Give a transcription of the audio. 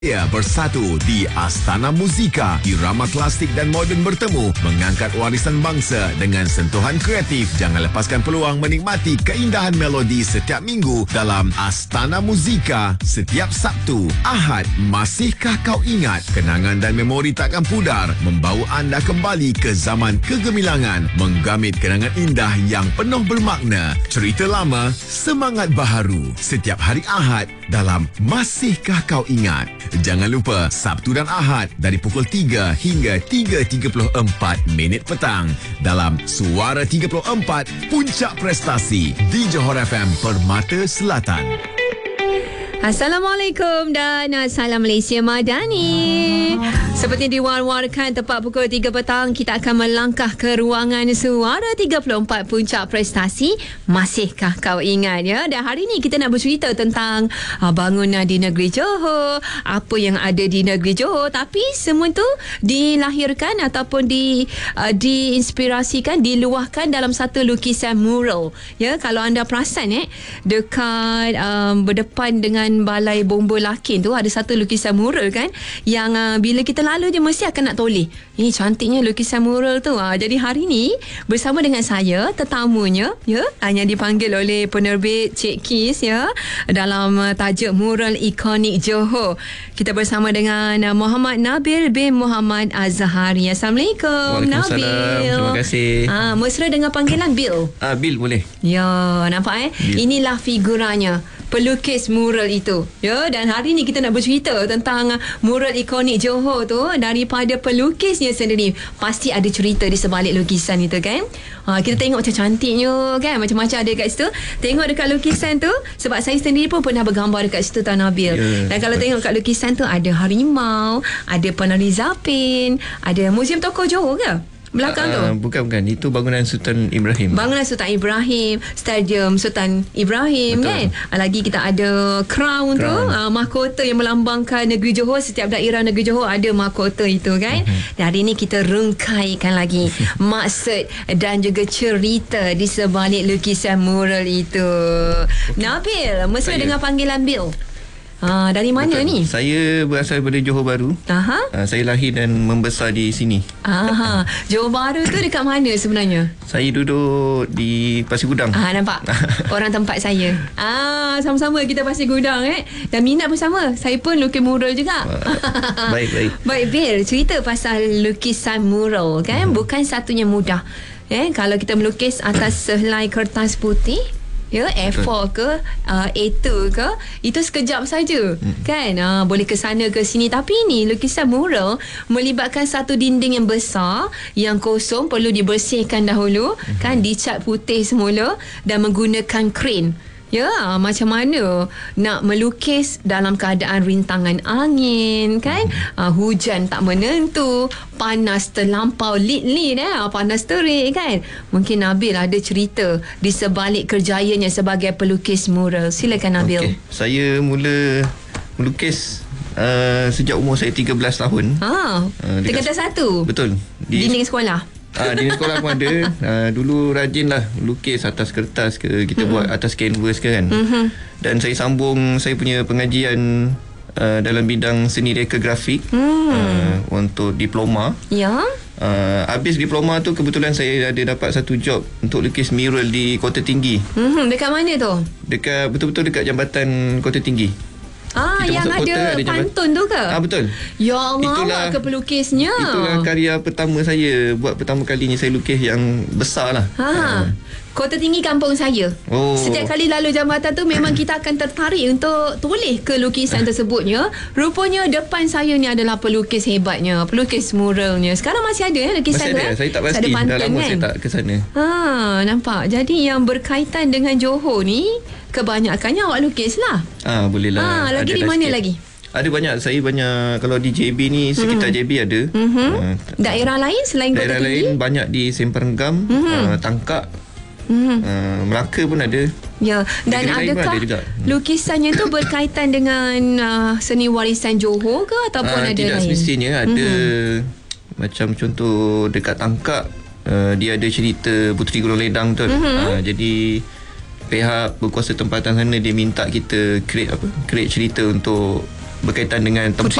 Ya, bersatu di Astana Muzika. Irama klasik dan moden bertemu, mengangkat warisan bangsa dengan sentuhan kreatif. Jangan lepaskan peluang menikmati keindahan melodi setiap minggu dalam Astana Muzika. Setiap Sabtu, Ahad, masihkah kau ingat? Kenangan dan memori takkan pudar, membawa anda kembali ke zaman kegemilangan, menggamit kenangan indah yang penuh bermakna. Cerita lama, semangat baharu. Setiap hari Ahad dalam Masihkah Kau Ingat? Jangan lupa, Sabtu dan Ahad dari pukul 3 hingga 3.34 petang dalam Suara 34 Puncak Prestasi di Johor FM Permata Selatan. Assalamualaikum dan salam Malaysia Madani. Seperti diwar-warkan, tepat pukul 3 petang kita akan melangkah ke ruangan Suara 34 Puncak Prestasi. Masihkah kau ingat, ya? Dan hari ini kita nak bercerita tentang bangunan di negeri Johor, apa yang ada di negeri Johor, tapi semua tu dilahirkan ataupun diinspirasikan, diluahkan dalam satu lukisan mural. Ya, kalau anda perasan dekat berdepan dengan Balai Bomba Lakin tu ada satu lukisan mural kan, yang bila kita lalu je mesti akan nak toleh. Ini cantiknya lukisan mural tu. Jadi hari ni bersama dengan saya tetamunya, ya, yang dipanggil oleh penerbit Cik Kis, ya, dalam tajuk Mural Ikonik Johor. Kita bersama dengan Muhammad Nabil bin Muhammad Azhari. Assalamualaikum Nabil. Terima kasih. Mesra dengan panggilan Bill. Bill boleh. Ya, nampak Bill. Inilah figuranya, pelukis mural itu, ya. Dan hari ni kita nak bercerita tentang mural ikonik Johor tu daripada pelukisnya sendiri. Pasti ada cerita di sebalik lukisan itu kan. Kita tengok macam cantiknya kan, macam-macam ada dekat situ. Tengok dekat lukisan tu, sebab saya sendiri pun pernah bergambar dekat situ, Tan Nabil. Dan kalau tengok dekat lukisan tu ada harimau, ada penari Zapin, ada Museum Tokoh Johor ke? Belakang tu? Bukan. Itu bangunan Sultan Ibrahim. Bangunan Sultan Ibrahim, Stadium Sultan Ibrahim. Betul. Kan? Lagi kita ada Crown. Tu, mahkota yang melambangkan negeri Johor. Setiap daerah negeri Johor ada mahkota itu kan. Dan hari ini kita rungkaikan lagi maksud dan juga cerita di sebalik lukisan mural itu. Nabil, mesra dengan panggilan Bill. Dari mana ni? Saya berasal daripada Johor Bahru. Saya lahir dan membesar di sini. Johor Bahru tu dekat mana sebenarnya? Saya duduk di Pasir Gudang. Nampak? Orang tempat saya. Sama-sama kita Pasir Gudang Dan minat bersama. Saya pun lukis mural juga. Baik. Baik, Bill, cerita pasal lukisan mural kan, bukan satunya mudah. Kalau kita melukis atas sehelai kertas putih, ya, A4 ke A2 ke, itu sekejap saja kan, boleh ke sana ke sini. Tapi ini lukisan mural melibatkan satu dinding yang besar yang kosong, perlu dibersihkan dahulu kan, dicat putih semula dan menggunakan kren. Ya, macam mana nak melukis dalam keadaan rintangan angin kan, hujan tak menentu, panas terlampau, lit-lit panas terik kan. Mungkin Nabil ada cerita di sebalik kerjayanya sebagai pelukis mural. Silakan Nabil. Saya mula melukis sejak umur saya 13 tahun. Tingkatan 1. Betul. Dinding sekolah. Di sekolah pun ada. Dulu rajin lah lukis atas kertas ke, kita buat atas kanvas ke kan. Dan saya sambung saya punya pengajian dalam bidang seni reka grafik untuk diploma. Ya. Habis diploma tu kebetulan saya ada dapat satu job untuk lukis mural di Kota Tinggi. Dekat mana tu? Dekat betul-betul dekat Jambatan Kota Tinggi. Yang ada pantun tu ke? Betul. Ya Allah, awak ke pelukisnya. Itulah karya pertama saya. Buat pertama kalinya saya lukis yang besar lah. Kota Tinggi kampung saya. Setiap kali lalu jambatan tu memang kita akan tertarik untuk toleh ke lukisan tersebutnya. Rupanya depan saya ni adalah pelukis hebatnya, pelukis muralnya. Sekarang masih ada lukisan tu? Masih ada. Saya tak pasti. Dah lama saya tak ke sana. Nampak. Jadi yang berkaitan dengan Johor ni kebanyakannya awak lukis lah. Boleh lah. Lagi di mana lagi? Ada banyak. Saya banyak. Kalau di JB ni, sekitar JB ada. Daerah lain selain Kota Tinggi? Daerah lain banyak di Semperenggam, Tangkak, Melaka pun ada. Ya. Dan adakah lukisannya tu berkaitan dengan seni warisan Johor ke ataupun ada tidak lain? Tidak semestinya. Ada macam contoh dekat Tangkak, dia ada cerita Puteri Gunung Ledang tu. Jadi pihak berkuasa tempatan sana dia minta kita create cerita untuk berkaitan dengan tempat